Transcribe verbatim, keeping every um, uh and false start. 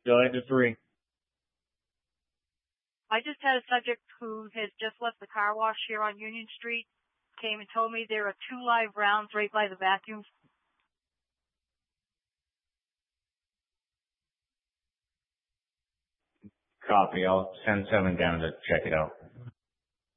Go ahead to three. I just had a subject who has just left the car wash here on Union Street, came and told me there are two live rounds right by the vacuum. Copy. I'll send someone down to check it out.